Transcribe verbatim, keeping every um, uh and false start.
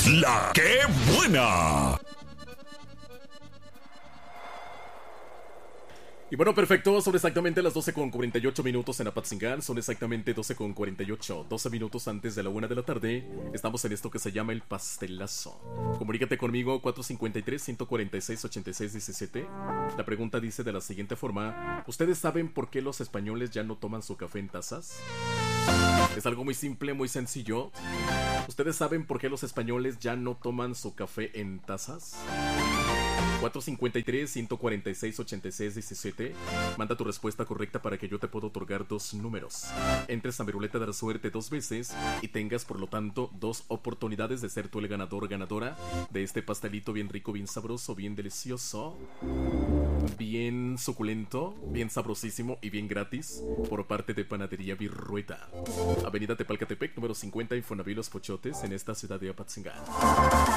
La que buena. Y bueno, perfecto, son exactamente las doce con cuarenta y ocho minutos en Apatzingán, son exactamente doce con cuarenta y ocho, doce minutos antes de la una de la tarde. Estamos en esto que se llama el pastelazo. Comunícate conmigo cuatro cinco tres, uno cuatro seis, ocho seis uno siete. La pregunta dice de la siguiente forma: ¿ustedes saben por qué los españoles ya no toman su café en tazas? Es algo muy simple, muy sencillo. ¿Ustedes saben por qué los españoles ya no toman su café en tazas? cuatro cinco tres, uno cuatro seis, ocho seis uno siete. Manda tu respuesta correcta para que yo te pueda otorgar dos números. Entres a mi ruleta de la suerte dos veces y tengas por lo tanto dos oportunidades de ser tú el ganador o ganadora de este pastelito bien rico, bien sabroso, bien delicioso, bien suculento, bien sabrosísimo y bien gratis por parte de Panadería Virrueta. Avenida Tepalcatepec, número cincuenta, Infonavit Los Pochotes, en esta ciudad de Apatzingán.